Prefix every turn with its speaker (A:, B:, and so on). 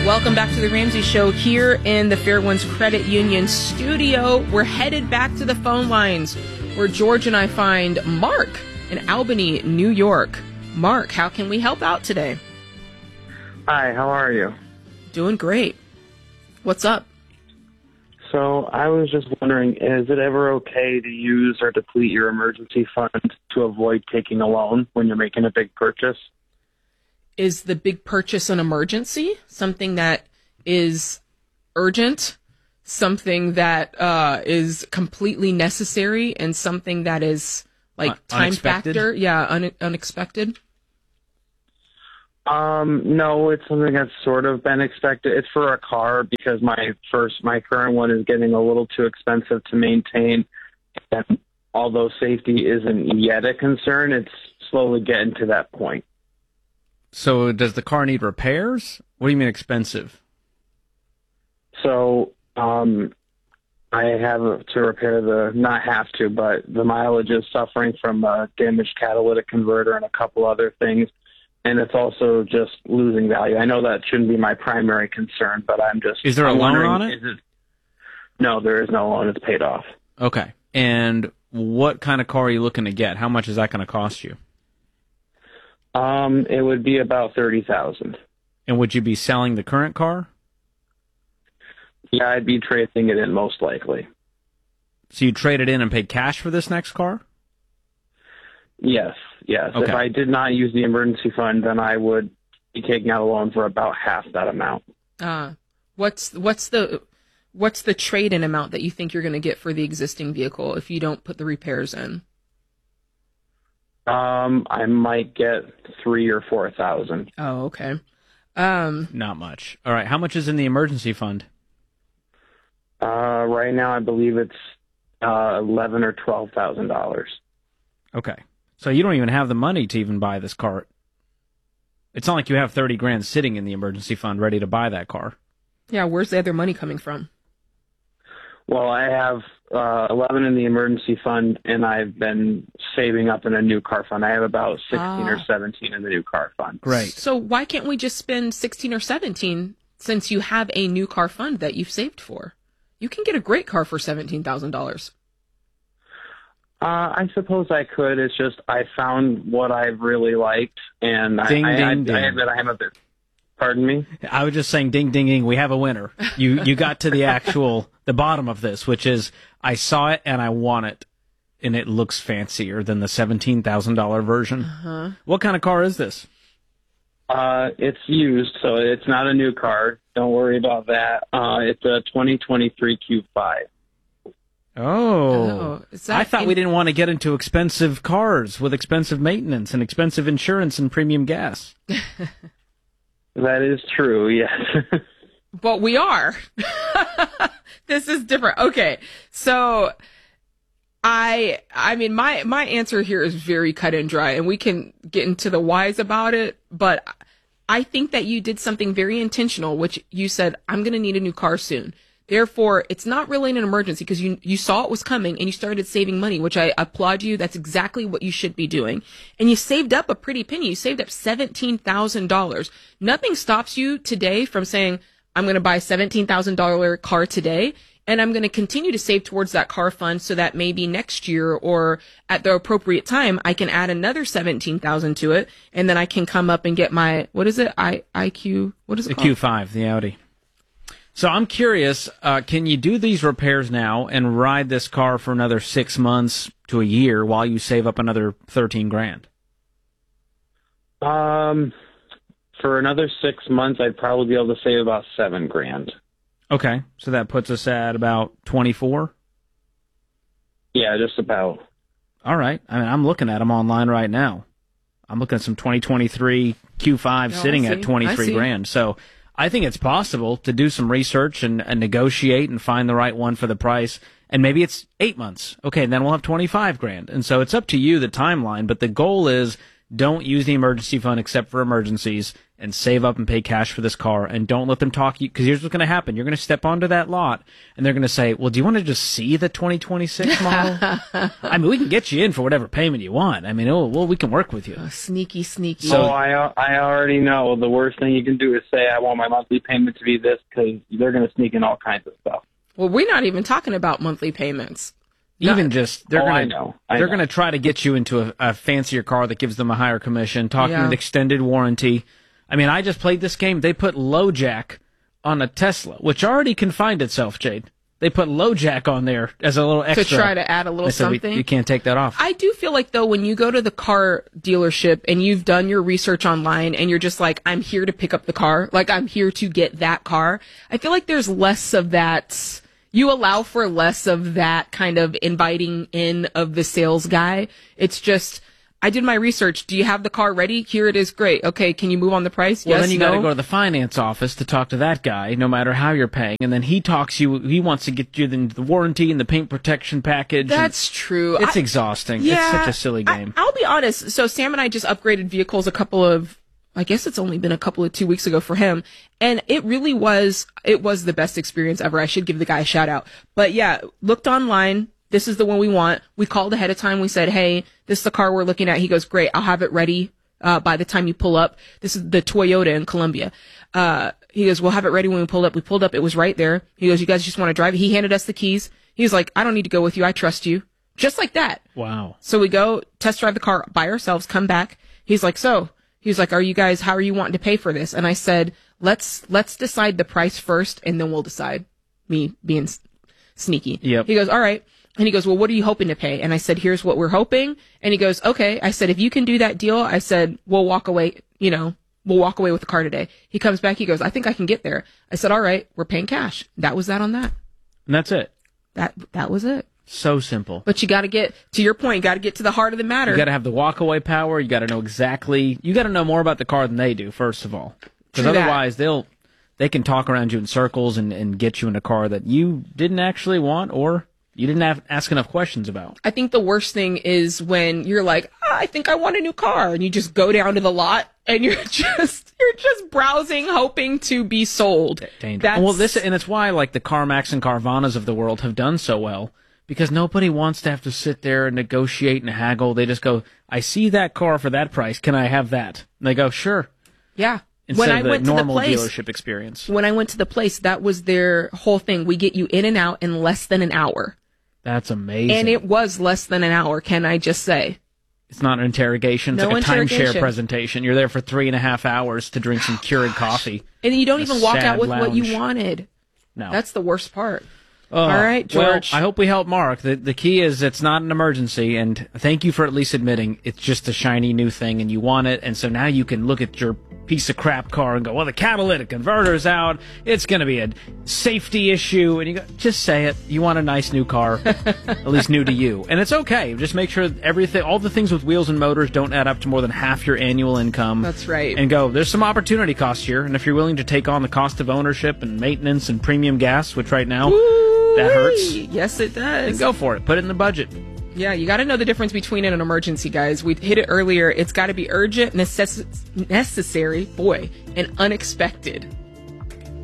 A: Welcome back to the Ramsey Show here in the Fairwinds Credit Union studio. We're headed back to the phone lines where George and I find Mark in Albany, New York. Mark, how can we help out today?
B: Hi, how are you?
A: Doing great. What's up?
B: So I was just wondering, is it ever okay to use or deplete your emergency fund to avoid taking a loan when you're making a big purchase?
A: Is the big purchase an emergency? Something that is urgent? Something that is completely necessary? And something that is like time
C: unexpected?
A: factor? Yeah, unexpected?
B: No, it's something that's sort of been expected. It's for a car because my current one is getting a little too expensive to maintain. And although safety isn't yet a concern, it's slowly getting to that point.
C: So does the car need repairs? What do you mean expensive?
B: So, I have to repair but the mileage is suffering from a damaged catalytic converter and a couple other things. And it's also just losing value. I know that shouldn't be my primary concern, but
C: Is there a loan on it?
B: No, there is no loan. It's paid off.
C: Okay. And what kind of car are you looking to get? How much is that going to cost you?
B: It would be about $30,000.
C: And would you be selling the current car?
B: Yeah, I'd be trading it in most likely.
C: So you trade it in and pay cash for this next car?
B: Yes.
C: Okay.
B: If I did not use the emergency fund, then I would be taking out a loan for about half that amount.
A: What's the trade-in amount that you think you're going to get for the existing vehicle if you don't put the repairs in?
B: I might get $3,000 or $4,000.
A: Oh, okay.
C: Not much. All right. How much is in the emergency fund?
B: Right now, I believe it's $11,000 or $12,000.
C: Okay. So you don't even have the money to even buy this car. It's not like you have $30,000 sitting in the emergency fund ready to buy that car.
A: Yeah, where's the other money coming from?
B: Well, I have 11 in the emergency fund, and I've been saving up in a new car fund. I have about 16 or 17 in the new car fund.
C: Great.
A: So why can't we just spend 16 or 17 since you have a new car fund that you've saved for? You can get a great car for $17,000.
B: I suppose I could. It's just I found what I've really liked, and I admit I am a bit. Pardon me?
C: I was just saying, ding, ding, ding, we have a winner. You got to the bottom of this, which is I saw it and I want it, and it looks fancier than the $17,000 version. Uh-huh. What kind of car is this?
B: It's used, so it's not a new car. Don't worry about that. It's a 2023 Q5.
C: Oh, I thought we didn't want to get into expensive cars with expensive maintenance and expensive insurance and premium gas.
B: That is true, yes.
A: But we are. This is different. Okay, so I mean, my answer here is very cut and dry, and we can get into the whys about it, but I think that you did something very intentional, which you said, I'm going to need a new car soon. Therefore, it's not really an emergency because you saw it was coming and you started saving money, which I applaud you. That's exactly what you should be doing. And you saved up a pretty penny. You saved up $17,000. Nothing stops you today from saying, I'm going to buy a $17,000 car today, and I'm going to continue to save towards that car fund so that maybe next year or at the appropriate time, I can add another $17,000 to it, and then I can come up and get my, what is it? IQ? What is it called?
C: The Q5, the Audi. So I'm curious, can you do these repairs now and ride this car for another 6 months to a year while you save up another $13,000?
B: For another 6 months, I'd probably be able to save about $7,000.
C: Okay, so that puts us at about 24.
B: Yeah, just about.
C: All right. I mean, I'm looking at them online right now. I'm looking at some 2023 Q5 sitting at $23,000. So I think it's possible to do some research and negotiate and find the right one for the price. And maybe it's 8 months. Okay, then we'll have $25,000. And so it's up to you, the timeline. But the goal is don't use the emergency fund except for emergencies and save up and pay cash for this car, and don't let them talk you, because here's what's going to happen. You're going to step onto that lot, and they're going to say, well, do you want to just see the 2026 model? I mean, we can get you in for whatever payment you want. I mean, we can work with you.
A: Oh, sneaky.
B: So I already know the worst thing you can do is say, I want my monthly payment to be this, because they're going to sneak in all kinds of stuff.
A: Well, we're not even talking about monthly payments.
C: Even just, they're
B: I
C: going
B: know.
C: to try to get you into a fancier car that gives them a higher commission, talking with extended warranty. I mean, I just played this game. They put LoJack on a Tesla, which already confined itself, Jade. They put LoJack on there as a little extra.
A: To try to add a little something.
C: You can't take that off.
A: I do feel like, though, when you go to the car dealership and you've done your research online and you're just like, I'm here to pick up the car, like I'm here to get that car, I feel like there's less of that. You allow for less of that kind of inviting in of the sales guy. It's just, I did my research. Do you have the car ready? Here it is. Great. Okay. Can you move on the price?
C: Well,
A: yes,
C: then you got to go to the finance office to talk to that guy, no matter how you're paying. And then he wants to get you the warranty and the paint protection package.
A: That's true.
C: It's exhausting.
A: Yeah,
C: it's such a silly game.
A: I'll be honest. So Sam and I just upgraded vehicles I guess it's only been a couple of 2 weeks ago for him. And it was the best experience ever. I should give the guy a shout out. But yeah, looked online. This is the one we want. We called ahead of time. We said, hey, this is the car we're looking at. He goes, great. I'll have it ready, by the time you pull up. This is the Toyota in Columbia. He goes, we'll have it ready when we pull up. We pulled up. It was right there. He goes, you guys just want to drive it? He handed us the keys. He was like, I don't need to go with you. I trust you. Just like that.
C: Wow.
A: So we go test drive the car by ourselves, come back. He's like, how are you wanting to pay for this? And I said, let's decide the price first and then we'll decide. Me being sneaky.
C: Yep.
A: He goes, all right. And he goes, well, what are you hoping to pay? And I said, here's what we're hoping. And he goes, okay. I said, if you can do that deal, I said, we'll walk away with the car today. He comes back. He goes, I think I can get there. I said, all right, we're paying cash. That was that on that.
C: And that's it.
A: That was it.
C: So simple.
A: But you got to get, to your point, you got to get to the heart of the matter.
C: You got to have the walkaway power. You got to know you got to know more about the car than they do, first of all. Because otherwise they can talk around you in circles and get you in a car that you didn't actually want or you didn't ask enough questions about.
A: I think the worst thing is when you're like, I think I want a new car, and you just go down to the lot and you're just browsing, hoping to be sold.
C: It's why like the CarMax and Carvanas of the world have done so well. Because nobody wants to have to sit there and negotiate and haggle. They just go, I see that car for that price. Can I have that? And they go, sure.
A: Yeah.
C: Instead of the normal dealership experience.
A: When I went to the place, that was their whole thing. We get you in and out in less than an hour.
C: That's amazing.
A: And it was less than an hour, can I just say?
C: It's not an interrogation. It's like a timeshare presentation. You're there for 3.5 hours to drink some Keurig coffee.
A: And you don't even walk out with what you wanted.
C: No.
A: That's the worst part. All right, George.
C: Well, I hope we help Mark. The key is it's not an emergency, and thank you for at least admitting it's just a shiny new thing and you want it, and so now you can look at your piece of crap car and go, well, the catalytic converter's out, it's going to be a safety issue, and you go, just say it. You want a nice new car, at least new to you. And it's okay. Just make sure all the things with wheels and motors don't add up to more than half your annual income.
A: That's right.
C: And go, there's some opportunity costs here, and if you're willing to take on the cost of ownership and maintenance and premium gas, which right now... that hurts.
A: Yes, it does.
C: Then go for it. Put it in the budget.
A: Yeah, you got to know the difference between an emergency, guys. We hit it earlier. It's got to be urgent, necessary, and unexpected.